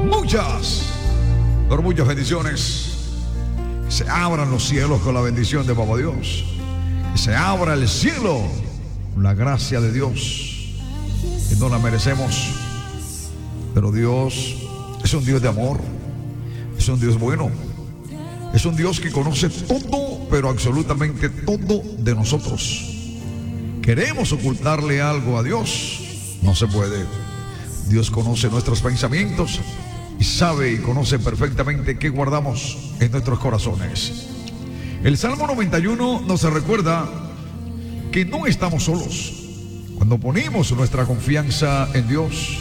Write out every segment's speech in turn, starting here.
muchas, por muchas bendiciones. Que se abran los cielos con la bendición de Papá Dios. Que se abra el cielo con la gracia de Dios, que no la merecemos. Pero Dios es un Dios de amor. Es un Dios bueno. Es un Dios que conoce todo, pero absolutamente todo de nosotros. Queremos ocultarle algo a Dios, no se puede. Dios conoce nuestros pensamientos y sabe y conoce perfectamente qué guardamos en nuestros corazones. El Salmo 91 nos recuerda que no estamos solos. Cuando ponemos nuestra confianza en Dios,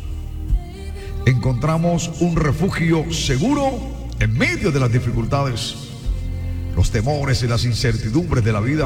encontramos un refugio seguro en medio de las dificultades, los temores y las incertidumbres de la vida.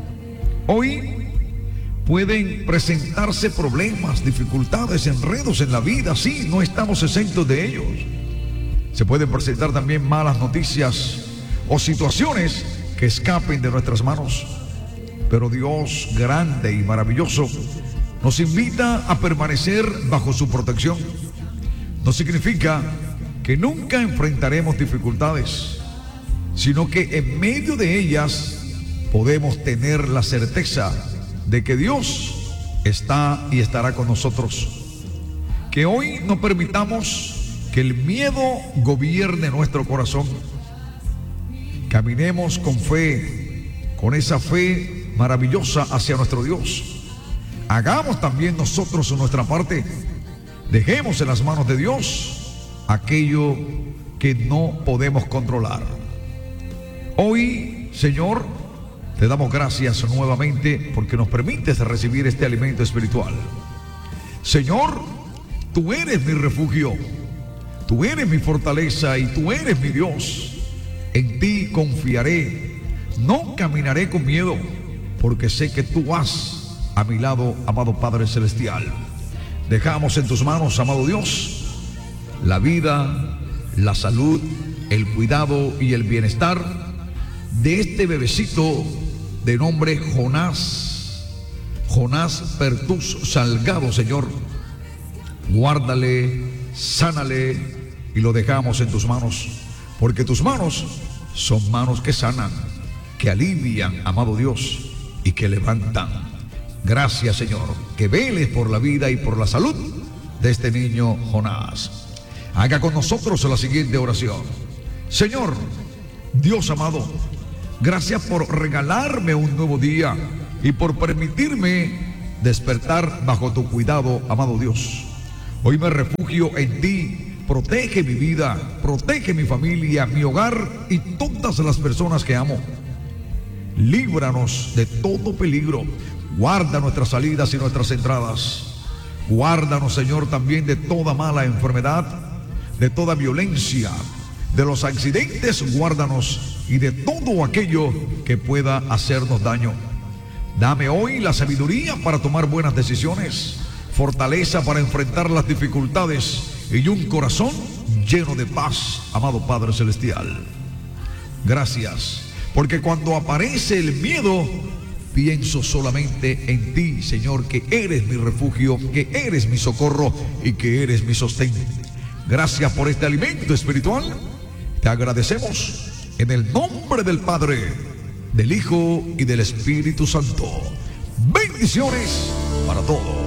Hoy pueden presentarse problemas, dificultades, enredos en la vida. Sí, no estamos exentos de ellos. Se pueden presentar también malas noticias o situaciones que escapen de nuestras manos. Pero Dios, grande y maravilloso, nos invita a permanecer bajo su protección. No significa que nunca enfrentaremos dificultades, sino que en medio de ellas podemos tener la certeza de que Dios está y estará con nosotros. Que hoy no permitamos que el miedo gobierne nuestro corazón. Caminemos con fe, con esa fe maravillosa hacia nuestro Dios. Hagamos también nosotros nuestra parte. Dejemos en las manos de Dios aquello que no podemos controlar. Hoy, Señor, te damos gracias nuevamente porque nos permites recibir este alimento espiritual. Señor, tú eres mi refugio, tú eres mi fortaleza y tú eres mi Dios. En ti confiaré, no caminaré con miedo, porque sé que tú vas a mi lado, amado Padre Celestial. Dejamos en tus manos, amado Dios, la vida, la salud, el cuidado y el bienestar de este bebecito de nombre Jonás Pertus Salgado, Señor. Guárdale, sánale y lo dejamos en tus manos, porque tus manos son manos que sanan, que alivian, amado Dios, y que levantan. Gracias, Señor, que veles por la vida y por la salud de este niño Jonás. Haga con nosotros la siguiente oración. Señor, Dios amado, gracias por regalarme un nuevo día y por permitirme despertar bajo tu cuidado, amado Dios. Hoy me refugio en ti. Protege mi vida, protege mi familia, mi hogar y todas las personas que amo. Líbranos de todo peligro. Guarda nuestras salidas y nuestras entradas. Guárdanos, Señor, también de toda mala enfermedad, de toda violencia, de los accidentes. Guárdanos y de todo aquello que pueda hacernos daño. Dame hoy la sabiduría para tomar buenas decisiones, fortaleza para enfrentar las dificultades y un corazón lleno de paz, amado Padre Celestial. Gracias, porque cuando aparece el miedo, pienso solamente en ti, Señor, que eres mi refugio, que eres mi socorro y que eres mi sostén. Gracias por este alimento espiritual. Te agradecemos en el nombre del Padre, del Hijo y del Espíritu Santo. Bendiciones para todos.